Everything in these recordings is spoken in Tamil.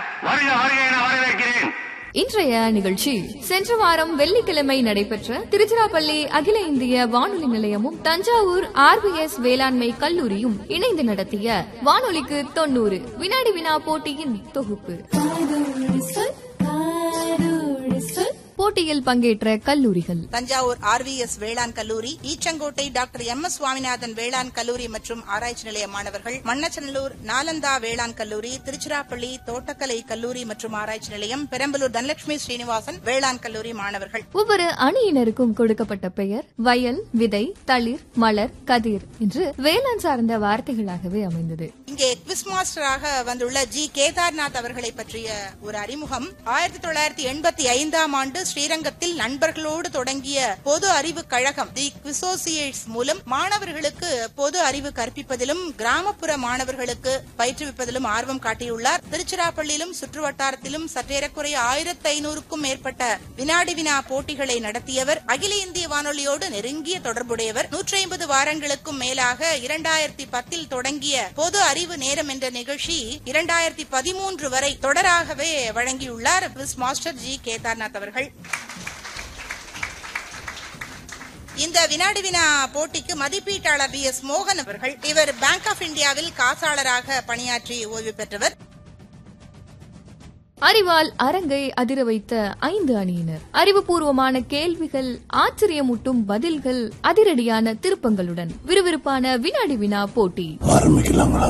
வருக வருக என வரவேற்கிறேன். இன்றைய நிகழ்ச்சி சென்ற வாரம் வெள்ளிக்கிழமை நடைபெற்ற திருச்சிராப்பள்ளி அகில இந்திய வானொலி நிலையமும் தஞ்சாவூர் RVS வேளாண்மை கல்லூரியும் இணைந்து நடத்திய வானொலிக்கு 90 வினாடி வினா போட்டியின் தொகுப்பு. போட்டியில் பங்கேற்ற கல்லூரிகள்: தஞ்சாவூர் RVS வேளாண் கல்லூரி, ஈச்சங்கோட்டை டாக்டர் MS சுவாமிநாதன் வேளாண் கல்லூரி மற்றும் ஆராய்ச்சி நிலைய மாணவர்கள், மண்ணச்சநல்லூர் நாலந்தா வேளாண் கல்லூரி, திருச்சிராப்பள்ளி தோட்டக்கலை கல்லூரி மற்றும் ஆராய்ச்சி நிலையம், பெரம்பலூர் தனலட்சுமி ஸ்ரீனிவாசன் வேளாண் கல்லூரி மாணவர்கள். ஒவ்வொரு அணியினருக்கும் கொடுக்கப்பட்ட பெயர் வயல், விதை, தளிர், மலர், கதிர் என்று வேளாண் சார்ந்த வார்த்தைகளாகவே அமைந்தது. இங்கே குவிஸ் மாஸ்டராக வந்துள்ள G. கேதார்நாத் அவர்களை பற்றிய ஒரு அறிமுகம். 1985ஆம் ஆண்டு ஸ்ரீரங்கத்தில் நண்பர்களோடு தொடங்கிய பொது அறிவு கழகம் தி குவிசோசியேட்ஸ் மூலம் மாணவர்களுக்கு பொது அறிவு கற்பிப்பதிலும் கிராமப்புற மாணவர்களுக்கு பயிற்றுவிப்பதிலும் ஆர்வம் காட்டியுள்ளார். திருச்சிராப்பள்ளியிலும் சுற்றுவட்டாரத்திலும் சற்றேறக்குறைய 1500க்கும் மேற்பட்ட வினாடி வினா போட்டிகளை நடத்தியவர். அகில இந்திய வானொலியோடு நெருங்கிய தொடர்புடையவர். 150 வாரங்களுக்கும் மேலாக 2010 தொடங்கிய பொது அறிவு நேரம் என்ற நிகழ்ச்சி 2013 வரை தொடராகவே வழங்கியுள்ளார் குவிஸ் மாஸ்டர் G. கேதார்நாத் அவர்கள். இந்த வினாடி வினா போட்டிக்கு மதிப்பீட்டாளர் BS மோகன் அவர்கள். இவர் பேங்க் ஆஃப் இந்தியாவில் காசாளராக பணியாற்றி ஓய்வு பெற்றவர். அறிவால் அரங்கை அதிர வைத்த 5 அணியினர். அறிவுபூர்வமான கேள்விகள், ஆச்சரியமூட்டும் பதில்கள், அதிரடியான திருப்பங்களுடன் விறுவிறுப்பான வினாடி வினா போட்டி ஆரம்பிக்கலாங்களா?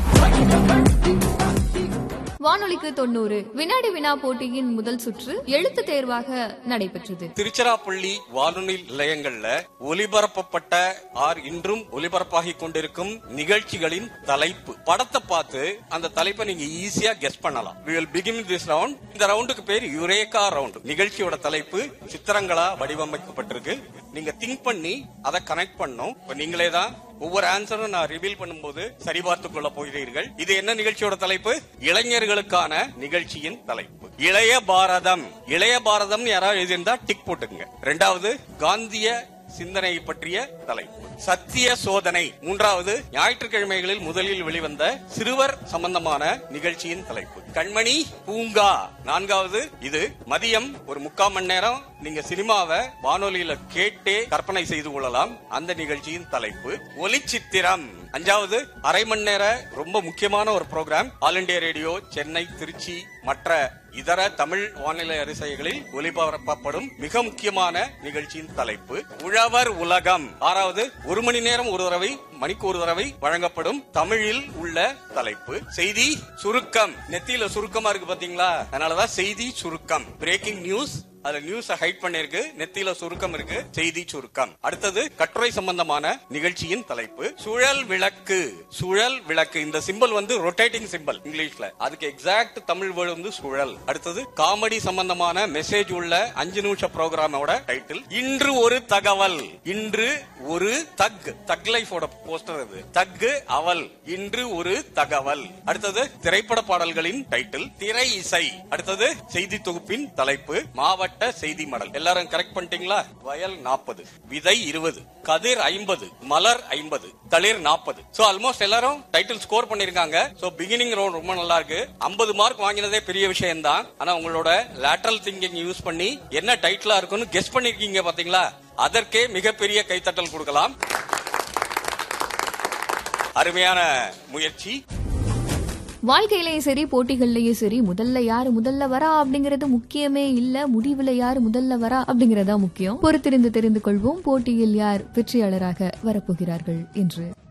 வானொலிக்கு 90 வினாடி வினா போட்டியின் முதல் சுற்று எழுத்து தேர்வாக நடைபெற்றது. திருச்சிராப்பள்ளி வானொலி நிலையங்கள்ல ஒலிபரப்பப்பட்ட இன்றும் ஒலிபரப்பாகி கொண்டிருக்கும் நிகழ்ச்சிகளின் தலைப்பு. படத்தை பார்த்து அந்த தலைப்பை நீங்க ஈஸியா கெஸ் பண்ணலாம். We will begin this round. இந்த ரவுண்டுக்கு பேர் யுரேகா ரவுண்ட். நிகழ்ச்சியோட தலைப்பு சித்திரங்களா வடிவமைக்கப்பட்டிருக்கு. நீங்க திங்க் பண்ணி அதை கனெக்ட் பண்ணும். நீங்களே தான் ஒவ்வொரு ஆன்சரும் நான் ரிவீல் பண்ணும்போது சரிபார்த்துக் கொள்ள போகிறீர்கள். இது என்ன நிகழ்ச்சியோட தலைப்பு? இளைஞர்களுக்கான நிகழ்ச்சியின் தலைப்பு இளைய பாரதம். இளைய பாரதம் யாராவது எழுதியிருந்தா டிக் போட்டுங்க. 2வது காந்திய சிந்தனை பற்றிய தலைப்பு சத்திய சோதனை. 3வது ஞாயிற்றுக்கிழமைகளில் முதலில் வெளிவந்த சிறுவர் சம்பந்தமான நிகழ்ச்சியின் தலைப்பு கண்மணி பூங்கா. 4வது இது மதியம் ஒரு 3/4 மணி நேரம் நீங்க சினிமாவை வானொலியில கேட்டே கற்பனை செய்து கொள்ளலாம். அந்த நிகழ்ச்சியின் தலைப்பு ஒலிச்சித்திரம். 5வது அரை மணி நேர ரொம்ப முக்கியமான ஒரு program all India radio Chennai, Trichy மற்ற இதர தமிழ் வானிலை அரிசைகளில் ஒலிபரப்பப்படும் மிக முக்கியமான நிகழ்ச்சியின் தலைப்பு உழவர் உலகம். 6வது 1 மணி நேரம் ஒரு தடவை, மணிக்கு ஒரு தடவை வழங்கப்படும் தமிழில் உள்ள தலைப்பு செய்தி சுருக்கம். நெத்தியில சுருக்கமா இருக்கு பாத்தீங்களா, அதனாலதான் செய்தி சுருக்கம். பிரேக்கிங் நியூஸ், அதுல நியூஸ் ஹைட் பண்ணிருக்கு, நெத்தியில சுருக்கம் இருக்கு, செய்தி சுருக்கம். அடுத்தது கட்டுரை சம்பந்தமான நிகழ்ச்சியின் தலைப்பு சுழல் விளக்கு. சுழல் விளக்கு இந்த சிம்பல் வந்து ரொட்டேட்டிங் சிம்பல் இங்கிலீஷ்ல, அதுக்கு எக்ஸாக்ட் தமிழ் வேர்டு வந்து சுழல். அடுத்தது காமெடி சம்பந்தமான மெசேஜ் உள்ள 5 நிமிஷ ப்ரோக்ராமோட டைட்டில் இன்று ஒரு தகவல். இன்று ஒரு தக் லைஃபோட போஸ்டர் அது. தக்கு அவல், இன்று ஒரு தகவல். அடுத்தது திரைப்பட பாடல்களின் டைட்டில் திரை இசை. அடுத்தது செய்தி தொகுப்பின் தலைப்பு மாவட்ட செய்தி மடல். எல்லாரும் கரெக்ட் பண்ணிட்டீங்களா? வயல் 40, விதை 20, கதிர் 50, மலர் 50, தளிர் 40. சோ ஆல்மோஸ்ட் எல்லாரும் டைட்டில் ஸ்கோர் பண்ணிருக்காங்க. சோ பிகினிங் ரவுண்ட் ரொம்ப நல்லா இருக்கு. 50 மார்க் வாங்கினதே பெரிய விஷயம் தான். ஆனா உங்களோட லேட்டரல் திங்கிங் யூஸ் பண்ணி என்ன டைட்டிலா இருக்குன்னு கெஸ் பண்ணிருக்கீங்க பாத்தீங்களா, அதற்கே மிகப்பெரிய கைத்தட்டல் கொடுக்கலாம். அருமையான முயற்சி. வாழ்க்கையிலேயும் சரி, போட்டிகள்லயும் சரி, முதல்ல வரா அப்படிங்கறது முக்கியமே இல்ல, முடிவுல யாரு முதல்ல வரா அப்படிங்கறதா முக்கியம். பொறுத்திருந்து தெரிந்து கொள்வோம் போட்டியில் யார் வெற்றியாளராக வரப்போகிறார்கள் என்று.